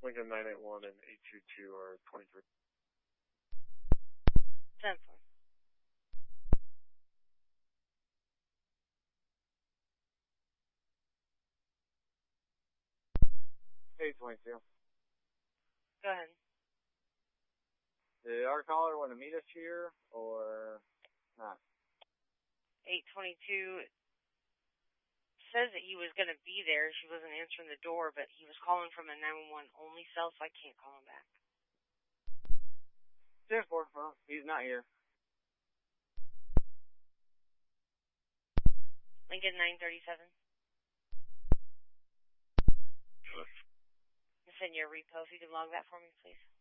Lincoln 981 and 822 are 23. 10-4. Hey, 22. Go ahead. Did our caller want to meet us here, or not? 822 says that he was going to be there. She wasn't answering the door, but he was calling from a 911 only cell, so I can't call him back. 10-4. Well, he's not here. Lincoln 937. Send your repo if you can log that for me, please.